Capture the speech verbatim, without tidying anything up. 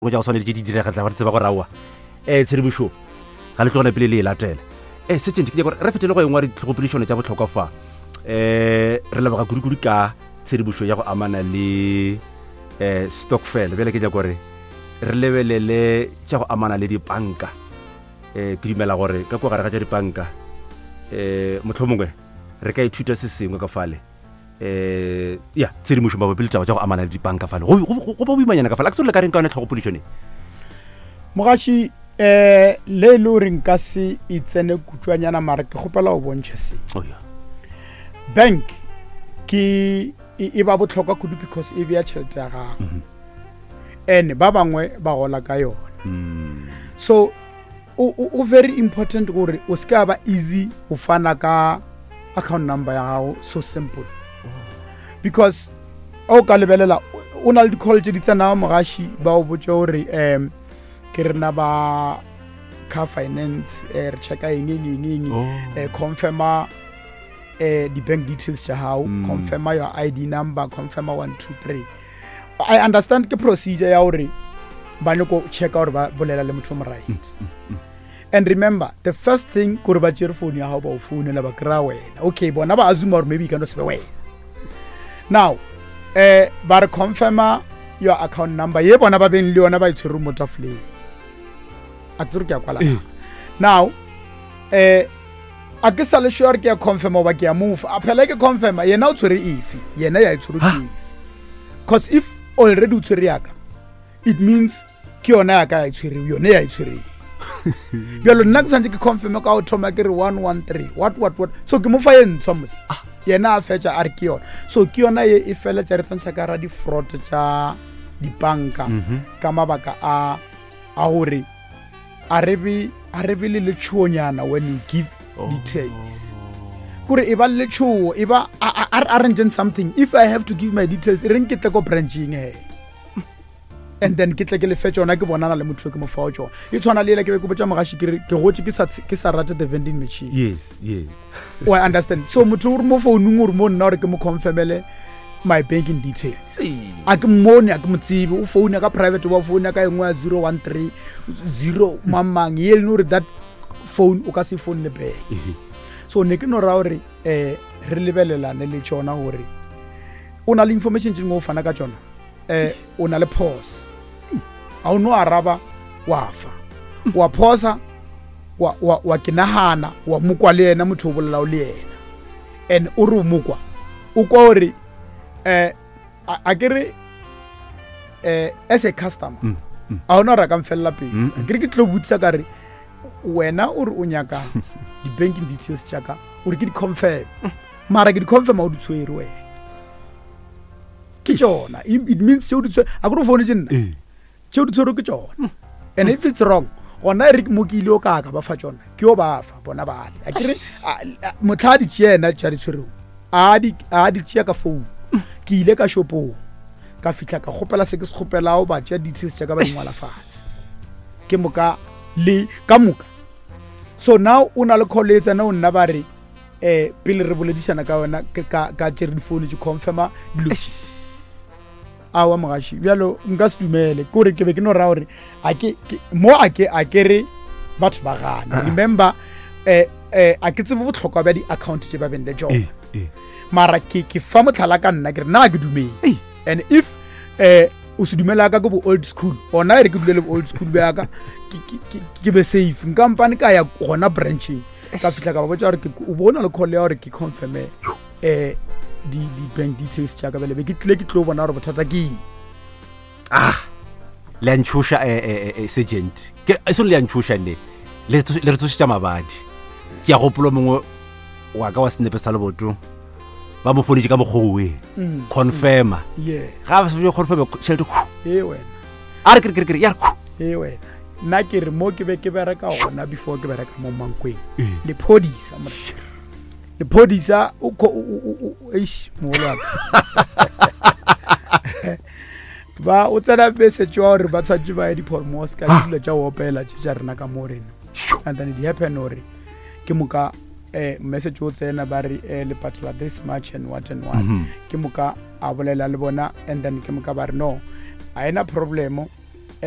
go ja go swane di direga tla ba tseba go rawa eh tshedibosho ga le tlogona pele le e latela eh sergeant ke gore re fetele go engwa ditlhopedišono tša botlhokwa fa eh re leboga kudu-kudu ka tshedibosho ya go amana le eh stockfel bjale ke ja gore re lebelele tša go amana le dipanka eh ke dumela gore ka kwa gare ga tša dipanka eh mohlomongwe re ka ithuta se sengwe ka fale eh ya tshedimošo mabapi le taba tša go amana le dipanka fale go go ba boimanyana ka fale a ke tsole ka reng ka yone tlhogopodišone mogaši eh le le reng ka se itsene kutlwanyana mara ke gopela o bontšhe se oh ya bank ke e ba botlhokwa kudu because e bea tšhelete ya gago and ba bangwe ba gola ka yona so o very important gore o se ka ba easy o fana ka account number ya gago so simple because o ka lebelela o na le di-call tse di tsenao mogaši ba o botse gore um ke rena ba car finance eh, re checka eng eng eng eng eh, confirma eh, di-bank details tša gago mm. confirma your I D number confirma one two three I understand ke procedure ya gore ba nyako checka gore ba bolela le motho mo right mm. mm. and remember the first thing gore ba tšere phone ya gago ba o founela ba kry-a wena okay bona ba azuma gore maybe e ka no sebe wena now eh ba re confirma your account number ye bona ba beng le yona ba itshwere mo tafoleng a tsere ke a kwala now eh a ke sa le sure ke ya confirma ba ke ya move a phela ke confirma yena o tshwere ifi yena ya itshwere ke ifi because if already o tshwere yaka it means ke yona ya ka ya itshwere yona ya itshwere bjalo nna ke santse ke confirma ka o thoma ke re one one three what what what so ke mo fa ye ntshwa mos yena a fetša a re ke yona so ke yona ye e fela tša re tsantšha ka ra di-fraud tša dipanka ka mabaka a a gore a re be le letšhoonyana when you give details kore e ba le letšhoo e ba arranging something if I have to give my details e reng ke tle ko branching he and then ke tle ke le fetša yona ke bonana le motho ke mo fao tšona e tshwana le ele ke be ke botša mogaši ke gotse ke sa rate the vending machine yes yes o I understand so motho gore mo founung gore mo nna gore ke mo confirmele my banking details a ke mmone a ke motsebe o founa ka private wa founa ka engwe ya zero one three zero mamang ye le gore that phone o ka se phone le back so ne ke no ra gore eh re lebelelane le tšona gore o na le information tšeng o fana ka tšona eh o na le pause a o no araba wa fa wa pause wa wa wa kinahana wa mukwa le yena motho o bolela le yena and o re mukwa o kwa gore eh a kere eh as a customer mm, mm. a ona ra ka mfella pe mm, a kere ke tlo butsa ka re wena o re o nyaka di banking details tšaka o re ke di confirm mara ke di confirm a o di tshwere wena ke tšona it means se o di tshwere a go re phone tšena tšeo di tshwere ke tšona and if it's wrong ona e re mo ke ile o ka ka ba fa tšona ke o ba fa bona bale a kere motlha di tšena tša di tshwere a di a di tšea ka phone ke ile ka shopong ka fitla ka gopela se ke se gopelao ba tšea details tša ka ba dingwala fatshe ke moka le ka moka so now o na le colleagues na o nna ba re eh pele re boledisana ka wena ka ka tšere di phone tše confirma diloši awa mogaši bjalo nka se dumele ke gore ke be ke no ra gore a ke mo a ke a kere batho ba gana remember eh eh a ke tsebe botlhokwa ba di-account tše ba beng le tšona mara ke ke fa motlhala ka nna ke re nna ke dumele and if eh o se dumela ka go bo old school ona e re ke dulele bo old school ba ka ke be safe nkampane ka ya gona branching ka fitla ka ba botsa gore o bona le call ya gore ke confirm eh di di bank details tša ka bele be ke tle ke tlo bona gore bothata ke ah le ntshusha eh eh sergeant ke eso le ntshusha ne le le tsošitša mabadi ke ya gopolo mongwe wa ka wa snepe sa leboto ba mo fonetse ka mogwe confirma yeah ga ba se confirma tšhelete eh wena a re ke ke ya eh wena nna ke re mo ke be ke bereka gona before ke bereka mo mankweng le podisa mo le podisa o eish mola ba o tsena bese tšwa gore ba tsatse ba di pormos ka dilo tša go opela tša rena ka morena and then it happen gore ke moka eh message o tsena ba re le patla this much and what and what ke moka a bolela le bona and then ke moka ba re no a ena problemo